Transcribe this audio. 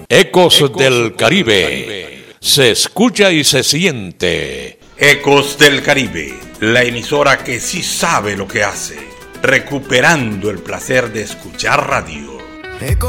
Ecos del Caribe. Se escucha y se siente. Ecos del Caribe, la emisora que sí sabe lo que hace, recuperando el placer de escuchar radio.